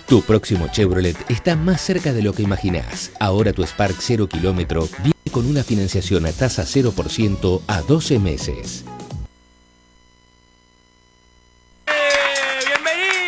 Tu próximo Chevrolet está más cerca de lo que imaginás. Ahora tu Spark 0 kilómetro viene con una financiación a tasa 0% a 12 meses.